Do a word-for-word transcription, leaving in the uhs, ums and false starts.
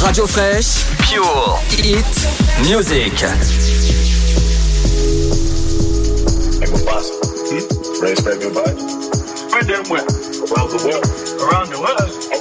Radio Fraîche, Pure Hit Music. Like a boss. Hmm? Ready to spread your body? Spread them where? Around the world. Around the world.